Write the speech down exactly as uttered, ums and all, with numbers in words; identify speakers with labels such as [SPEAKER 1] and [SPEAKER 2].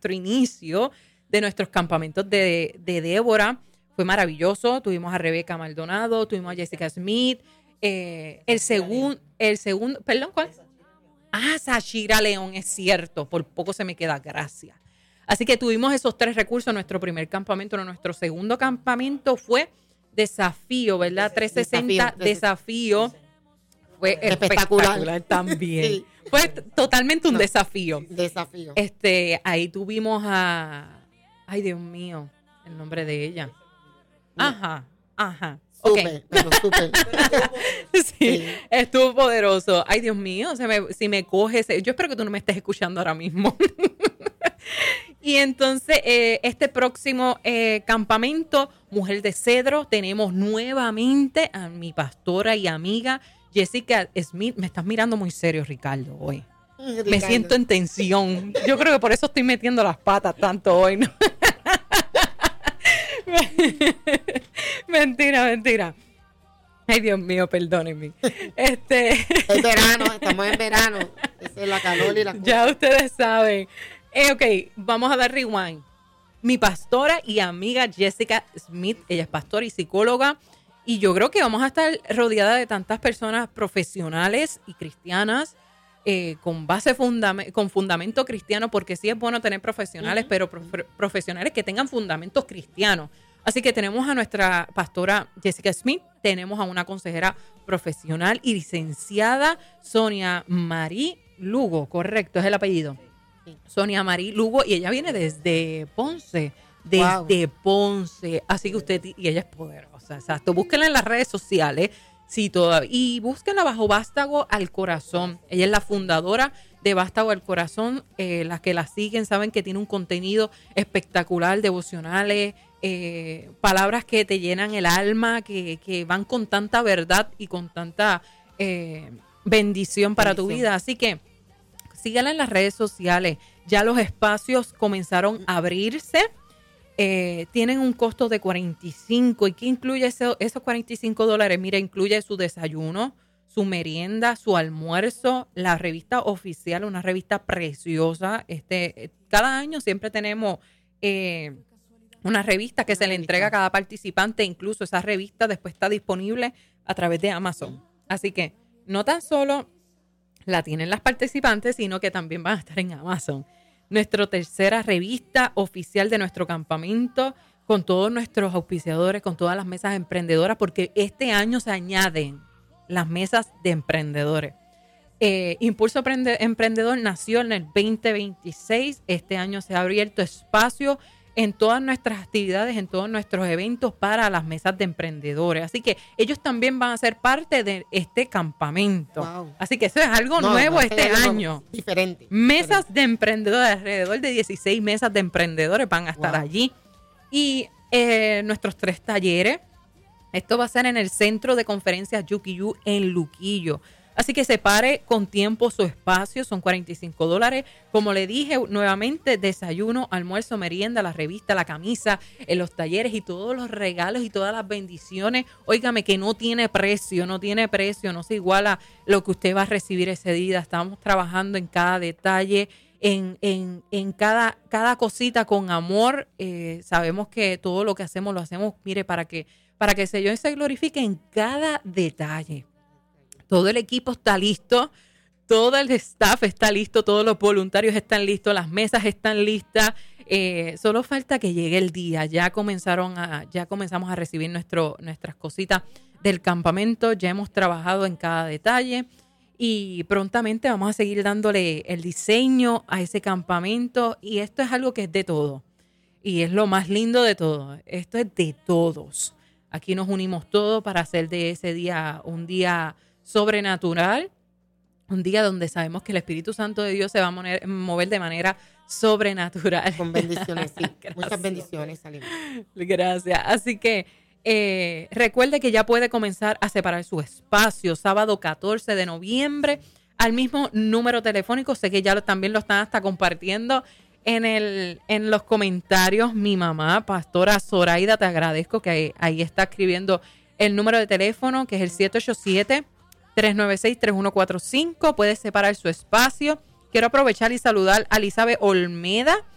[SPEAKER 1] nuestro inicio de nuestros campamentos de, de Débora. Fue maravilloso. Tuvimos a Rebeca Maldonado, tuvimos a Jessica Smith. Eh, el segundo, el segundo, perdón, ¿cuál? Ah, Sashira León, es cierto. Por poco se me queda, gracias. Así que tuvimos esos tres recursos. Nuestro primer campamento, no, nuestro segundo campamento fue Desafío, ¿verdad? trescientos sesenta Desafío. Desafío. Fue espectacular, espectacular también. Sí. Fue totalmente un no, desafío.
[SPEAKER 2] Desafío.
[SPEAKER 1] Este, ahí tuvimos a... Ay, Dios mío, el nombre de ella. Ajá, ajá.
[SPEAKER 2] Súper,
[SPEAKER 1] okay.
[SPEAKER 2] pero súper.
[SPEAKER 1] sí,
[SPEAKER 2] sí,
[SPEAKER 1] estuvo poderoso. Ay, Dios mío, se me, si me coges... Yo espero que tú no me estés escuchando ahora mismo. Y entonces, eh, este próximo eh, campamento, Mujer de Cedro, tenemos nuevamente a mi pastora y amiga Jessica Smith. Me estás mirando muy serio, Ricardo, hoy. Ricardo. Me siento en tensión. Yo creo que por eso estoy metiendo las patas tanto hoy, ¿no? Mentira, mentira. Ay, Dios mío, perdónenme. Este...
[SPEAKER 2] Es verano, estamos en verano. Esa es la calor y la cosa.
[SPEAKER 1] Ya ustedes saben. Eh, ok, vamos a dar rewind. Mi pastora y amiga Jessica Smith, ella es pastora y psicóloga, y yo creo que vamos a estar rodeada de tantas personas profesionales y cristianas eh, con base fundam- con fundamento cristiano, porque sí es bueno tener profesionales, uh-huh. pero prof- profesionales que tengan fundamentos cristianos. Así que tenemos a nuestra pastora Jessica Smith, tenemos a una consejera profesional y licenciada Sonia Marí Lugo, correcto, es el apellido. Sonia Marí Lugo, y ella viene desde Ponce, desde wow. Ponce, así que usted, y ella es poderosa, exacto, búsquenla en las redes sociales, sí, todavía, y búsquenla bajo Vástago al Corazón, ella es la fundadora de Vástago al Corazón, eh, las que la siguen saben que tiene un contenido espectacular, devocionales, eh, palabras que te llenan el alma, que, que van con tanta verdad y con tanta eh, bendición para bendición. tu vida, así que síganla en las redes sociales. Ya los espacios comenzaron a abrirse. Eh, tienen un costo de cuarenta y cinco. ¿Y qué incluye eso, esos cuarenta y cinco dólares? Mira, incluye su desayuno, su merienda, su almuerzo, la revista oficial, una revista preciosa. Este, cada año siempre tenemos eh, una revista que una se revista. le entrega a cada participante. Incluso esa revista después está disponible a través de Amazon. Así que no tan solo la tienen las participantes, sino que también van a estar en Amazon. Nuestra tercera revista oficial de nuestro campamento, con todos nuestros auspiciadores, con todas las mesas emprendedoras, porque este año se añaden las mesas de emprendedores. Eh, Impulso Emprendedor nació en el veinte veintiséis. Este año se ha abierto espacio en todas nuestras actividades, en todos nuestros eventos para las mesas de emprendedores. Así que ellos también van a ser parte de este campamento. Wow. Así que eso es algo no, nuevo no, este año.
[SPEAKER 2] Diferente.
[SPEAKER 1] Mesas
[SPEAKER 2] diferente.
[SPEAKER 1] de emprendedores, alrededor de dieciséis mesas de emprendedores van a estar wow. allí. Y eh, nuestros tres talleres. Esto va a ser en el Centro de Conferencias Yuquiyú en Luquillo. Así que separe con tiempo su espacio, son cuarenta y cinco dólares. Como le dije nuevamente, desayuno, almuerzo, merienda, la revista, la camisa, en los talleres y todos los regalos y todas las bendiciones. Óigame que no tiene precio, no tiene precio, no se iguala lo que usted va a recibir ese día. Estamos trabajando en cada detalle, en, en, en cada, cada cosita con amor. Eh, sabemos que todo lo que hacemos lo hacemos, mire, para que, para que el Señor se glorifique en cada detalle. Todo el equipo está listo, todo el staff está listo, todos los voluntarios están listos, las mesas están listas. Eh, solo falta que llegue el día. Ya comenzaron a, ya comenzamos a recibir nuestro, nuestras cositas del campamento. Ya hemos trabajado en cada detalle y prontamente vamos a seguir dándole el diseño a ese campamento. Y esto es algo que es de todo. Y es lo más lindo de todo. Esto es de todos. Aquí nos unimos todos para hacer de ese día un día sobrenatural, un día donde sabemos que el Espíritu Santo de Dios se va a mover, mover de manera sobrenatural.
[SPEAKER 2] Con bendiciones, sí. Muchas bendiciones, Salima.
[SPEAKER 1] Gracias. Así que eh, recuerde que ya puede comenzar a separar su espacio. Sábado catorce de noviembre, al mismo número telefónico. Sé que ya lo, también lo están hasta compartiendo en, el, en los comentarios. Mi mamá, Pastora Zoraida, te agradezco que ahí, ahí está escribiendo el número de teléfono, que es el siete ocho siete, tres nueve seis, tres uno cuatro cinco. Puede separar su espacio. Quiero aprovechar y saludar a Elizabeth Olmeda.